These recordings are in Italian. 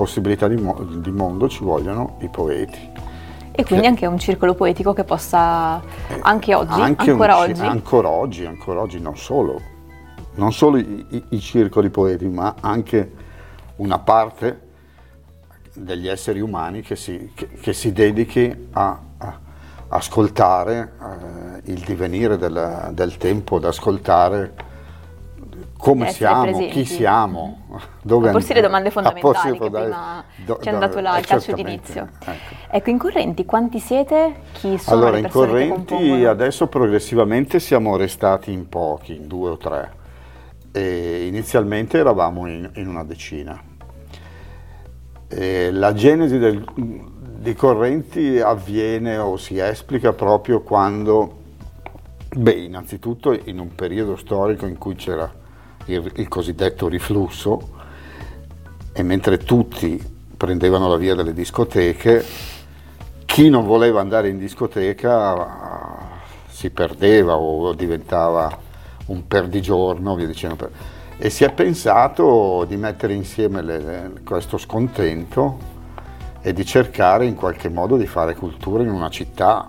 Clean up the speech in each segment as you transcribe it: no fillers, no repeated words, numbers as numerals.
possibilità di mondo ci vogliono i poeti. E quindi anche un circolo poetico che possa, anche oggi, ancora oggi, non solo i circoli poeti, ma anche una parte degli esseri umani che si dedichi a ascoltare il divenire del tempo, ad ascoltare come siamo, presenti. chi siamo, dove a porsi le domande fondamentali che prima ci hanno dato il calcio d'inizio. Ecco, in Correnti quanti siete? Chi sono allora, le persone che in Correnti compongono? adesso progressivamente siamo restati in pochi, in 2 o 3. E inizialmente eravamo in una decina. E la genesi di Correnti avviene o si esplica proprio quando, innanzitutto in un periodo storico in cui c'era il cosiddetto riflusso, e mentre tutti prendevano la via delle discoteche, chi non voleva andare in discoteca si perdeva o diventava un perdigiorno, via dicendo. E si è pensato di mettere insieme questo scontento e di cercare in qualche modo di fare cultura in una città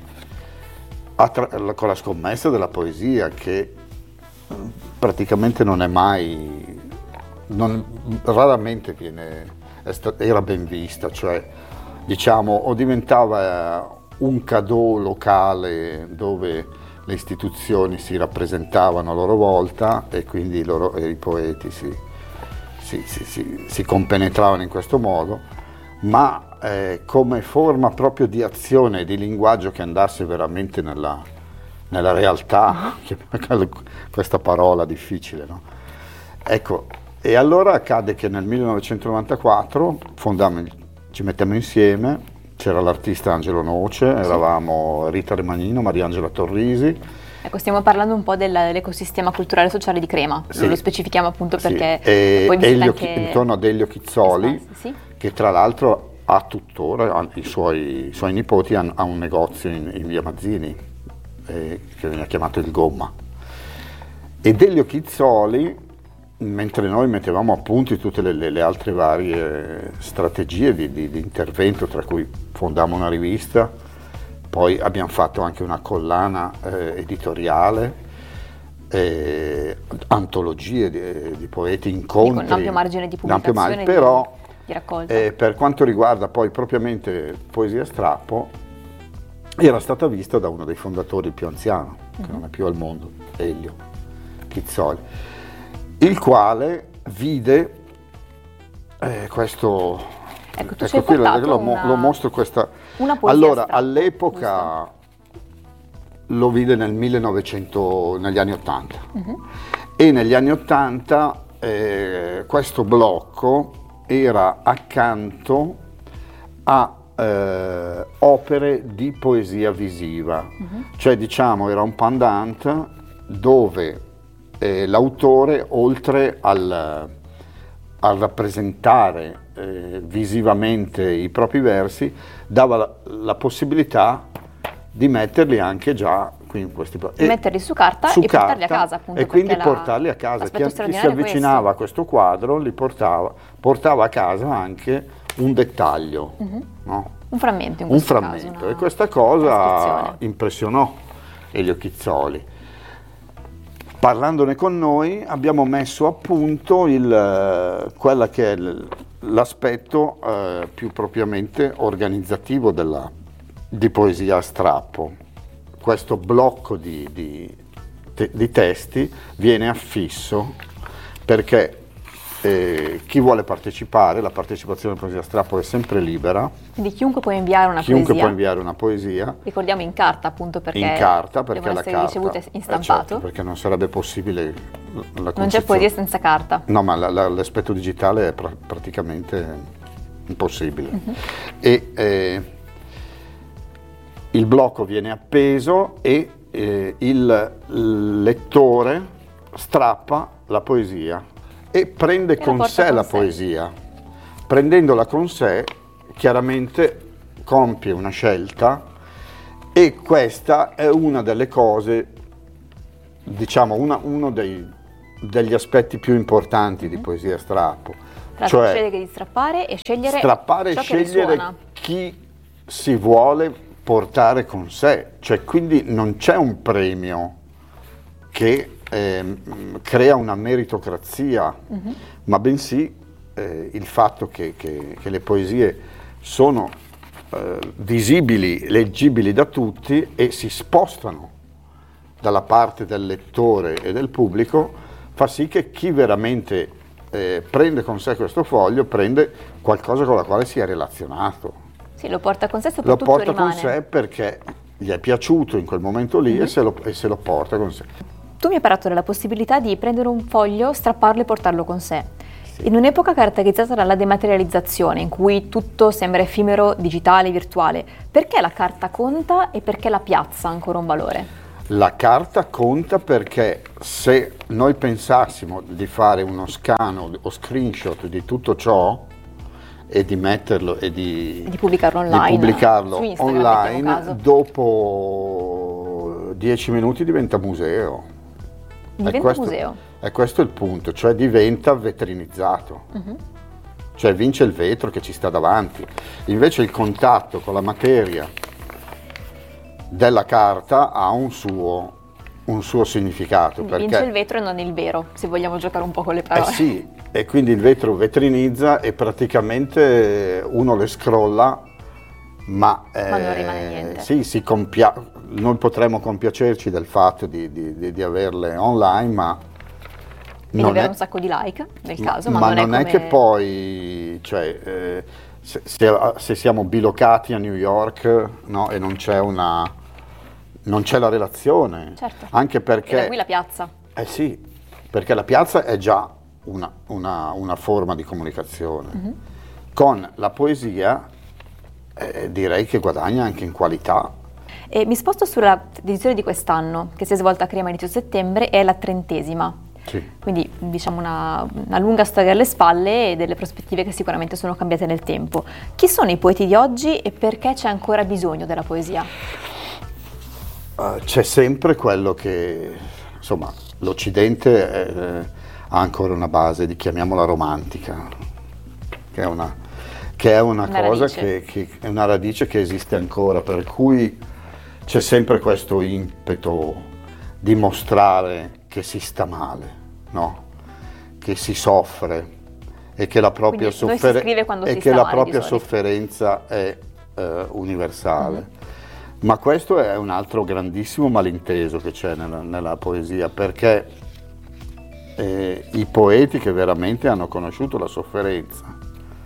con la scommessa della poesia, che praticamente non è mai, raramente era ben vista, cioè diciamo o diventava un cadeau locale dove le istituzioni si rappresentavano a loro volta e quindi i poeti si compenetravano in questo modo, ma come forma proprio di azione e di linguaggio che andasse veramente nella realtà, questa parola difficile, no? Ecco, e allora accade che nel 1994 ci mettiamo insieme. C'era l'artista Angelo Noce, eravamo Rita Remanino, Mariangela Torrisi. Ecco, stiamo parlando un po' dell'ecosistema culturale e sociale di Crema, lo specifichiamo appunto perché poi visita anche intorno ad Elio Chizzoli, che tra l'altro ha tuttora, i suoi nipoti ha un negozio in via Mazzini, che viene chiamato il Gomma. Ed Elio Chizzoli, mentre noi mettevamo a punto tutte le altre varie strategie di intervento, tra cui fondammo una rivista, poi abbiamo fatto anche una collana editoriale, antologie di poeti, incontri, con un ampio margine di pubblicazione, però di raccolta. Per quanto riguarda poi propriamente Poesia a Strappo, era stata vista da uno dei fondatori più anziano, che non è più al mondo, Elio Chizzoli, il quale vide questo. Ecco, tu ci hai qui portato lo mostro questa. Una poesia Allora, Strappo, all'epoca giusto? Lo vide negli anni 80. E negli anni 80 questo blocco era accanto a opere di poesia visiva, cioè diciamo era un pendant dove l'autore, oltre al rappresentare visivamente i propri versi, dava la possibilità di metterli anche già qui in questi metterli su carta e portarli a casa, appunto, e quindi portarli a casa. Chi si avvicinava a questo quadro li portava a casa anche un dettaglio, no? Un frammento in un questo frammento caso, e questa cosa impressionò Elio Chizzoli. Parlandone con noi abbiamo messo a punto quella che è l'aspetto più propriamente organizzativo di Poesia a Strappo. Questo blocco di testi viene affisso perché chi vuole partecipare, la partecipazione a Poesia a Strappo è sempre libera. Quindi chiunque può inviare una poesia. Ricordiamo in carta, appunto, perché devono essere ricevute in stampato. Certo, perché non sarebbe possibile non c'è poesia senza carta. No, ma l'aspetto digitale è praticamente impossibile. E il blocco viene appeso e il lettore strappa la poesia e prende con sé la poesia. Prendendola con sé, chiaramente compie una scelta, e questa è una delle cose, diciamo uno degli aspetti più importanti di Poesia a Strappo, Cioè, scegliere di strappare e scegliere ciò che risuona. Chi si vuole portare con sé, cioè quindi non c'è un premio che crea una meritocrazia, ma bensì il fatto che le poesie sono visibili, leggibili da tutti e si spostano dalla parte del lettore e del pubblico, fa sì che chi veramente prende con sé questo foglio prende qualcosa con la quale si è relazionato. Sì, lo porta con sé, soprattutto lo porta con sé perché gli è piaciuto in quel momento lì e se lo porta con sé. Tu mi hai parlato della possibilità di prendere un foglio, strapparlo e portarlo con sé. Sì. In un'epoca caratterizzata dalla dematerializzazione, in cui tutto sembra effimero, digitale, virtuale, perché la carta conta e perché la piazza ha ancora un valore? La carta conta perché se noi pensassimo di fare uno scan o screenshot di tutto ciò e di metterlo e di pubblicarlo online, dopo 10 minuti diventa museo. È questo il punto, cioè diventa vetrinizzato, cioè vince il vetro che ci sta davanti. Invece il contatto con la materia della carta ha un suo significato. Quindi vince il vetro e non il vero, se vogliamo giocare un po' con le parole. Sì, e quindi il vetro vetrinizza e praticamente uno le scrolla, ma non rimane niente. Sì, noi potremmo compiacerci del fatto di averle online, ma non avere un sacco di like nel caso, ma non è che poi, cioè, se siamo bilocati a New York, no, e non c'è la relazione, certo. Anche perché e da qui la piazza. Sì, perché la piazza è già una forma di comunicazione. Con la poesia direi che guadagna anche in qualità. E mi sposto sulla edizione di quest'anno, che si è svolta a Crema inizio settembre, è la 30ª. Sì. Quindi diciamo una lunga storia alle spalle e delle prospettive che sicuramente sono cambiate nel tempo. Chi sono i poeti di oggi e perché c'è ancora bisogno della poesia? C'è sempre quello che, insomma, l'Occidente ha ancora una base, chiamiamola romantica, che è una cosa che è una radice che esiste ancora, per cui c'è sempre questo impeto di mostrare che si sta male, no? Che si soffre e che la propria sofferenza è universale. Ma questo è un altro grandissimo malinteso che c'è nella poesia, perché i poeti che veramente hanno conosciuto la sofferenza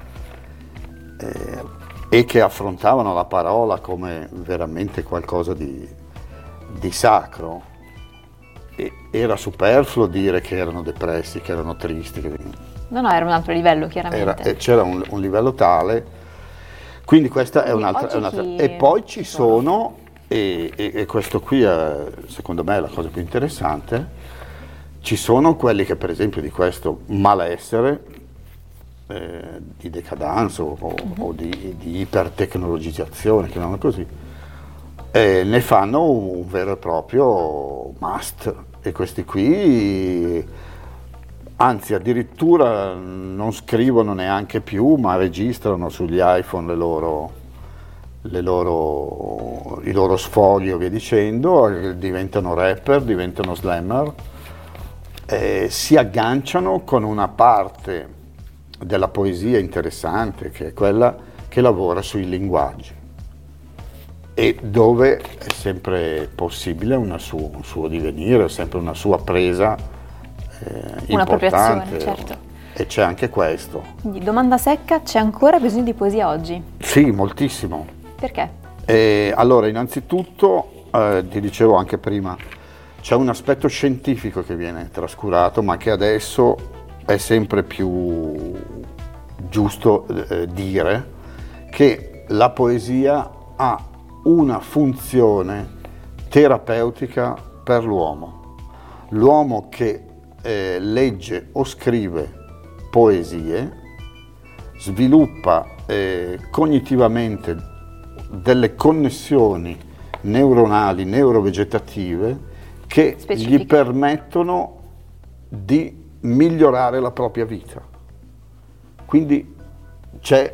e che affrontavano la parola come veramente qualcosa di sacro, era superfluo dire che erano depressi, che erano tristi. No, era un altro livello, chiaramente. C'era un livello tale. Quindi questa è un'altra. E poi ci sono, e questo qui è, secondo me, è la cosa più interessante, ci sono quelli che per esempio di questo malessere, di decadence o di ipertecnologizzazione, chiamiamolo così, ne fanno un vero e proprio must. E questi qui, anzi addirittura non scrivono neanche più, ma registrano sugli iPhone i loro sfoghi o via dicendo, diventano rapper, diventano slammer, si agganciano con una parte della poesia interessante, che è quella che lavora sui linguaggi e dove è sempre possibile un suo divenire, è sempre una sua presa importante, certo. E c'è anche questo. Quindi, domanda secca, c'è ancora bisogno di poesia oggi? Sì, moltissimo. Perché? Allora, innanzitutto, ti dicevo anche prima, c'è un aspetto scientifico che viene trascurato, ma che adesso è sempre più giusto dire, che la poesia ha una funzione terapeutica per l'uomo. L'uomo che legge o scrive poesie sviluppa cognitivamente delle connessioni neuronali, neurovegetative che gli permettono di migliorare la propria vita. Quindi c'è